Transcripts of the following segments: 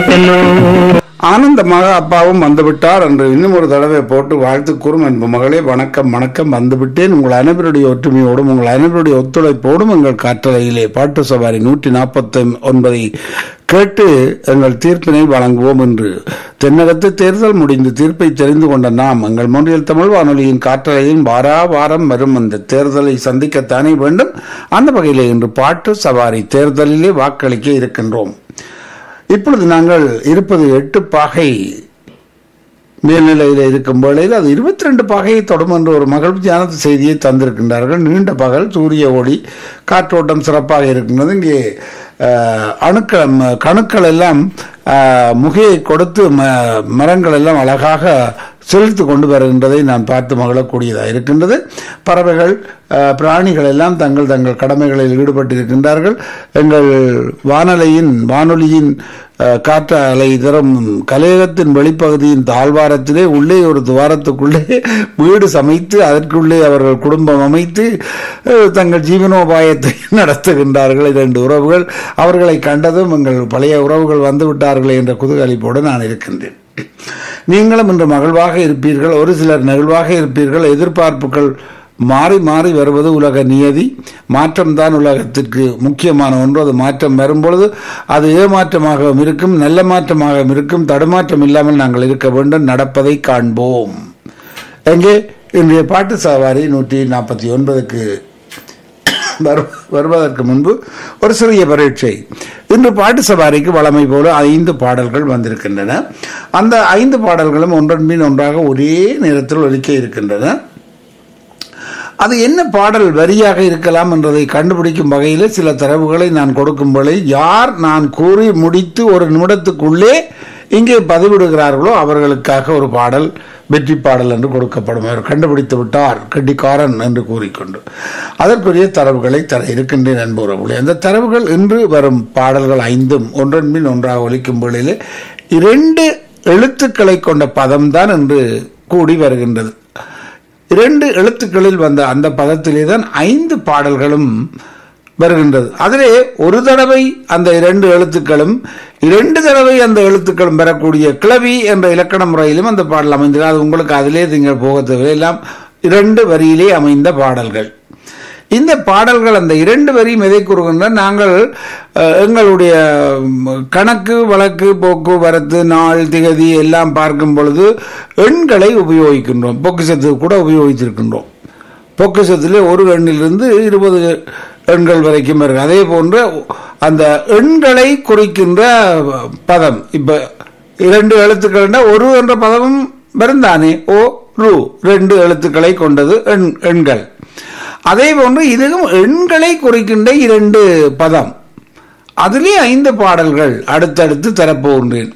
பாட்டெல்லோ. ஆனந்தமாக அப்பாவும் வந்துவிட்டார் என்று இன்னும் ஒரு தடவை போட்டு வாழ்த்து கூறும் அன்பு மகளே. வணக்கம் வணக்கம், வந்துவிட்டேன். உங்கள் அனைவருடைய ஒற்றுமையோடும் உங்கள் அனைவருடைய ஒத்துழைப்போடும் எங்கள் காற்றலையிலே பாட்டு சவாரி 149 கேட்டு எங்கள் தீர்ப்பினை வழங்குவோம் என்று தென்னகத்து தேர்தல் முடிந்து தீர்ப்பை தெரிந்து கொண்ட நாம் எங்கள் மொழியில் தமிழ் வானொலியின் காற்றலையின் வாரம் வரும் அந்த தேர்தலை சந்திக்கத்தானே வேண்டும். அந்த வகையிலே இன்று பாட்டு சவாரி தேர்தலிலே வாக்களிக்க இருக்கின்றோம். இப்பொழுது நாங்கள் இருப்பது 8 பாகை மேல்நிலையில் இருக்கும் வேளையில் அது 22 பாகையை தொடும் என்று ஒரு மகிழ்ச்சியான செய்தியை தந்திருக்கின்றார்கள். நீண்ட பகல், சூரிய ஒளி, காற்றோட்டம் சிறப்பாக இருக்கின்றது. இங்கே கணுக்கள் எல்லாம் முகையை கொடுத்து மரங்கள் எல்லாம் அழகாக செலுத்து கொண்டு வருகின்றதை நான் பார்த்து மகிழக்கூடியதாக இருக்கின்றது. பறவைகள், பிராணிகள் எல்லாம் தங்கள் கடமைகளில் ஈடுபட்டிருக்கின்றார்கள். எங்கள் வானொலியின் காற்றாலை தரும் கலையகத்தின் வெளிப்பகுதியின் தாழ்வாரத்திலே உள்ளே ஒரு துவாரத்துக்குள்ளே வீடு சமைத்து அதற்குள்ளே அவர்கள் குடும்பம் அமைத்து தங்கள் ஜீவனோபாயத்தை நடத்துகின்றார்கள். 2 உறவுகள். அவர்களை கண்டதும் எங்கள் பழைய உறவுகள் வந்து விட்டார்களே என்ற குதூகலிப்போடு நான் இருக்கின்றேன். நீங்களும் இன்று மகிழ்வாக இருப்பீர்கள். ஒரு சிலர் நெகிழ்வாக இருப்பீர்கள். எதிர்பார்ப்புகள் மாறி மாறி வருவது உலக நியதி. மாற்றம்தான் உலகத்திற்கு முக்கியமான ஒன்று. அது மாற்றம் வரும்பொழுது அது ஏமாற்றமாகவும் இருக்கும், நல்ல மாற்றமாகவும் இருக்கும். தடுமாற்றம் இல்லாமல் நாங்கள் இருக்க வேண்டும். நடப்பதை காண்போம். எங்கே இன்றைய பாட்டு சவாரி 149க்கு வருவதற்கு முன்பு ஒரு சிறிய பரீட்சை. இன்று பாட்டு சவாரிக்கு வழமை போல 5 பாடல்கள் வந்திருக்கின்றன. அந்த 5 பாடல்களும் ஒன்றன் பின் ஒன்றாக ஒரே நேரத்தில் ஒலிக்க இருக்கின்றன. அது என்ன பாடல் வரியாக இருக்கலாம் என்பதை கண்டுபிடிக்கும் வகையில் சில தரவுகளை நான் கொடுக்கும் வேளை யார் நான் கூறி முடித்து ஒரு நிமிடத்துக்குள்ளே இங்கே பதிவிடுகிறார்களோ அவர்களுக்காக ஒரு பாடல் வெற்றி பாடல் என்று கொடுக்கப்படும். அவர் கண்டுபிடித்து விட்டார் கெட்டிக்காரன் என்று கூறிக்கொண்டு அதற்குரிய தரவுகளை தர இருக்கின்றேன் அன்புறவுகளே. அந்த தரவுகள் இன்று வரும் பாடல்கள் 5ம் ஒன்றன் பின் ஒன்றாக ஒலிக்கும் வேளையில் 2 எழுத்துக்களை கொண்ட பதம்தான் என்று கூடி வருகின்றது. 2 எழுத்துக்களில் வந்த அந்த பதத்திலே தான் 5 பாடல்களும் வருகின்றது. அதிலே ஒரு தடவை அந்த 2 எழுத்துக்களும் 2 தடவை அந்த எழுத்துக்களும் பெறக்கூடிய கிளவி என்ற இலக்கண முறையிலும் அந்த பாடல் அமைந்தது. அது உங்களுக்கு அதிலே நீங்கள் போக தேவை. எல்லாம் 2 வரியிலே அமைந்த பாடல்கள். இந்த பாடல்கள் அந்த 2 வரியும் எதை கூறுகின்ற, நாங்கள் எங்களுடைய கணக்கு வழக்கு போக்குவரத்து நாள் திகதி எல்லாம் பார்க்கும் பொழுது எண்களை உபயோகிக்கின்றோம். பொக்கிஷத்துக்கு கூட உபயோகித்திருக்கின்றோம். பொக்கிஷத்திலே ஒரு எண்ணிலிருந்து 20 எண்கள் வரைக்கும் இருக்கு. அதே போன்று அந்த எண்களை குறிக்கின்ற பதம் இப்ப 2 எழுத்துக்கள் ஒரு என்ற பதமும் வருந்தானே. ஓ ரூ 2 எழுத்துக்களை கொண்டது எண்கள். அதே போன்று இதுவும் எண்களை குறிக்கின்ற 2 பதம். அதிலே 5 பாடல்கள் அடுத்தடுத்து தரப்போகின்றேன்.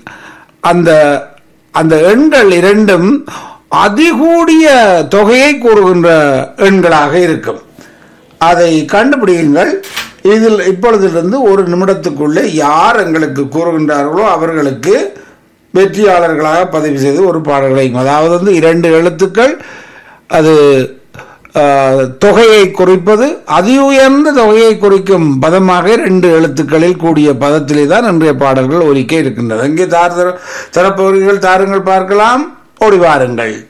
அந்த எண்கள் 2ம் அதிகூடிய தொகையை கூறுகின்ற எண்களாக இருக்கும். அதை கண்டுபிடியுங்கள். இதில் இப்பொழுதிலிருந்து ஒரு நிமிடத்துக்குள்ளே யார் எங்களுக்கு கூறுகின்றார்களோ அவர்களுக்கு வெற்றியாளர்களாக பதிவு செய்து ஒரு பாடல்களை, அதாவது 2 எழுத்துக்கள், அது தொகையை குறிப்பது, அதி உயர்ந்த தொகையை குறிக்கும் பதமாக 2 எழுத்துக்களில் கூடிய பதத்திலே தான் இன்றைய பாடல்கள் ஒலிக்க இருக்கின்றது. அங்கே தரப்பவர்கள் தாருங்கள், பார்க்கலாம், ஓடி வாருங்கள்.